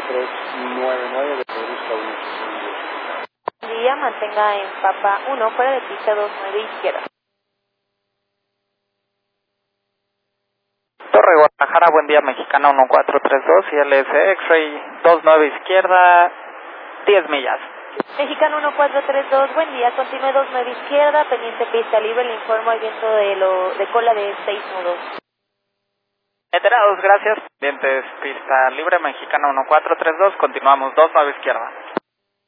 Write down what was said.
399 de Pedrusca 1. Buen día, mantenga en Papa 1, fuera de pista 29 izquierda. Torre Guadalajara, buen día, Mexicana 1432 y LS X-Ray 29 izquierda, 10 millas. Mexicano 1432, buen día, continúe 29 izquierda, pendiente pista libre, le informo al viento de cola de 6 nudos. Enterados, gracias. Pendientes pista libre, Mexicana 1432, continuamos 29 izquierda.